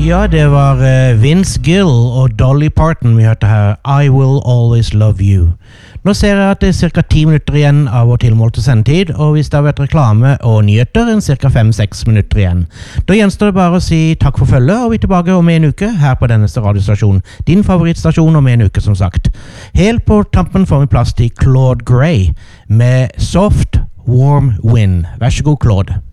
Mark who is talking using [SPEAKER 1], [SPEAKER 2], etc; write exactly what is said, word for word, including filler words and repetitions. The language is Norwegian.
[SPEAKER 1] Ja, det var uh, Vince Gill og Dolly Parton vi hørte her. I Will Always Love You. Nå ser jeg at det er cirka ti minutter igjen av vår tilmålte sendetid, og hvis det har vært reklame og nyheter, en cirka fem seks minutter igjen. Da gjenstår det bare å si takk for følget, og vi er tilbake om en uke her på denne radiostasjonen. Din favorittstasjon om en uke, som sagt. Helt på tampen får vi plass til Claude Gray med Soft Warm Wind. Vær så god, Claude.